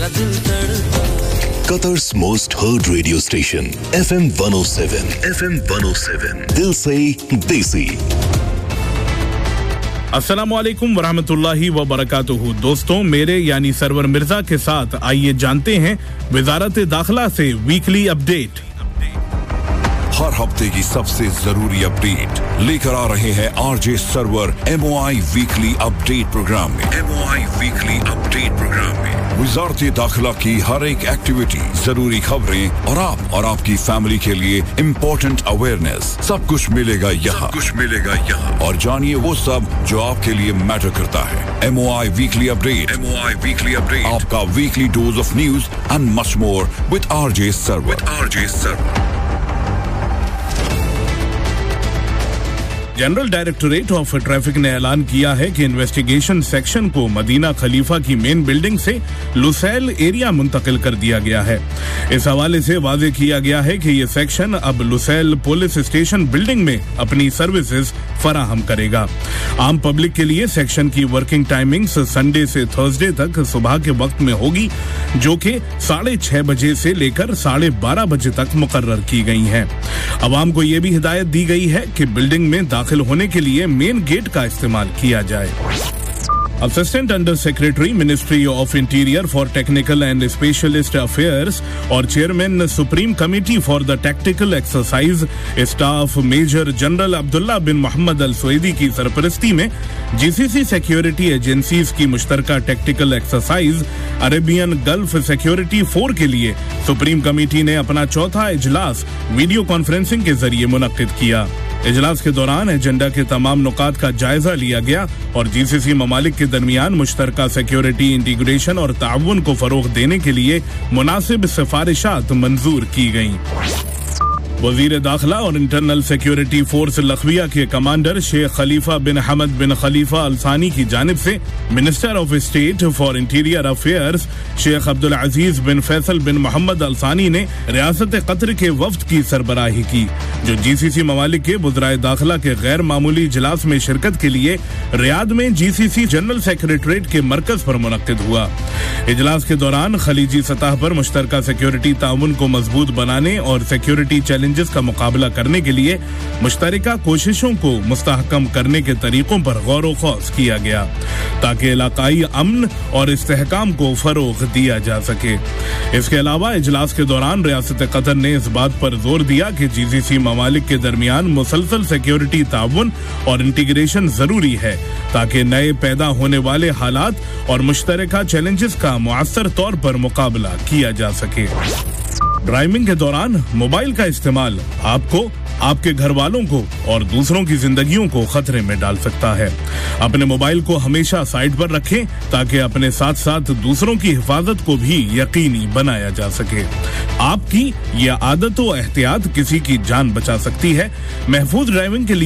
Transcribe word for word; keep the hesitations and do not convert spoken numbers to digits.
Qatar's most heard radio station, F M one oh seven. F M one oh seven. Dil se desi. अस्सलामु अलैकुम वरहमतुल्लाहि व बरकातुहू। दोस्तों, मेरे यानी सरवर मिर्जा के साथ आइए जानते हैं वजारत दाखिला से वीकली अपडेट। हर हफ्ते की सबसे जरूरी अपडेट लेकर आ रहे हैं RJ server MOI weekly update programme में। एमओआई वीकली अपडेट प्रोग्राम में वजारत दाखिला की हर एक एक्टिविटी, जरूरी खबरें और आप और आपकी फैमिली के लिए इम्पोर्टेंट अवेयरनेस, सब कुछ मिलेगा यहाँ। कुछ मिलेगा यहाँ और जानिए वो सब जो आपके लिए मैटर करता है। MOI weekly update. MOI weekly update, आपका weekly dose of news and much more with RJ server. RJ server. General directorate of traffic ने ऐलान किया है कि इन्वेस्टिगेशन सेक्शन को मदीना खलीफा की मेन बिल्डिंग से लुसैल एरिया मुंतकिल कर दिया गया है। इस हवाले से वाज़ेह किया गया है कि ये सेक्शन अब लुसैल पुलिस स्टेशन बिल्डिंग में अपनी सर्विसेज फराहम करेगा। आम पब्लिक के लिए सेक्शन की वर्किंग टाइमिंग्स संडे से थर्सडे तक सुबह के वक्त में होगी, जो कि साढ़े छह बजे से लेकर साढ़े बारह बजे तक मुकर्रर की गई हैं। अवाम को ये भी हिदायत दी गई है कि बिल्डिंग में दाखिल होने के लिए मेन गेट का इस्तेमाल किया जाए। Assistant under secretary ministry of interior for technical and specialist affairs और chairman supreme committee for the tactical exercise staff major general Abdullah bin Mohammad Al Saudi की सरपरस्ती में जीसीसी सिक्योरिटी एजेंसीज की मुश्तरका tactical exercise Arabian gulf security four के लिए supreme committee ने अपना चौथा इजलास वीडियो कॉन्फ्रेंसिंग के जरिए मुनक्किद किया। इजलास के दौरान एजेंडा के तमाम नुकात का जायजा लिया गया और जीसीसी ममालिक के दरमियान मुश्तरका सिक्योरिटी इंटीग्रेशन और ताउन को फरोग देने के लिए मुनासिब सिफारिशात मंजूर की गईं। वजीर दाखिला और इंटरनल सिक्योरिटी फोर्स लखविया के कमांडर शेख खलीफा बिन हमद बिन खलीफा अलसानी की जानिब से minister of state for interior affairs Sheikh Abdul Aziz bin Faisal bin Mohammad Al Thani ने रियासत कतर के वफ्द की सरबराही की, जो जीसीसी ममालिक के वज़राए दाखिला के गैर मामूली इजलास में शिरकत के लिए रियाद में जीसीसी जनरल सेक्रेटरेट के मरकज पर मुनक्किद हुआ। इजलास के दौरान खलीजी सतह पर मुश्तरका सिक्योरिटी ताउन को मजबूत बनाने और सिक्योरिटी चैलेंजेस का मुकाबला करने के लिए मुश्तरका कोशिशों को मुस्तहकम करने के तरीकों पर गौर व खौज किया गया, ताकि इलाकाई अमन और इस्तेहकाम को फरोग दिया जा सके। इसके अलावा इजलास के दौरान रियासत कतर ने इस बात पर जोर दिया कि जीसीसी ममालिक के दरमियान मुसलसल सिक्योरिटी ताउन और इंटीग्रेशन जरूरी है, ताकि नए पैदा होने वाले हालात और मुश्तरका चैलेंजेस का मुअस्सर तौर पर मुकाबला किया जा सके। ड्राइविंग के दौरान मोबाइल का इस्तेमाल आपको, आपके घर वालों को और दूसरों की जिंदगियों को खतरे में डाल सकता है। अपने मोबाइल को हमेशा साइड पर रखें, ताकि अपने साथ साथ दूसरों की हिफाजत को भी यकीनी बनाया जा सके। आपकी यह आदत व एहतियात किसी की जान बचा सकती है। महफूज ड्राइविंग के लिए